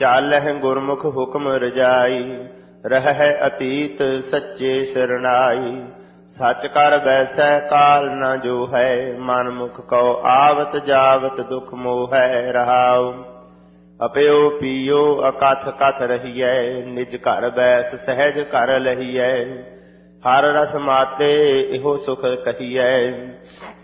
ਚਾਲਹਿ ਗੁਰਮੁਖ ਹੁਕਮ ਰਜਾਈ, ਰਹਿ ਅਤੀਤ ਸੱਚੇ ਸਰਣਾਈ। ਸੱਚ ਕਰ ਬੈਸੈ ਕਾਲ ਨ ਜੋ ਹੈ, ਮਨ ਮੁਖ ਕਉ ਆਵਤ ਜਾਵਤ ਦੁਖ ਮੋਹੈ। ਰਹਾਉ ਅਪਿਓ ਪੀਓ ਅਕਥ ਕਥ ਰਹੀਐ, ਨਿਜ ਘਰ ਬੈਸ ਸਹਿਜ ਘਰ ਲਹੀਐ। ਹਰ ਰਸ ਮਾਤੇ ਇਹੋ ਸੁਖ ਕਹੀਐ,